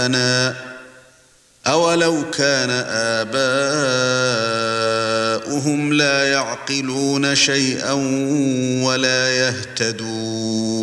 آباءنا أولو كان آباؤهم لا يعقلون شيئا ولا يهتدون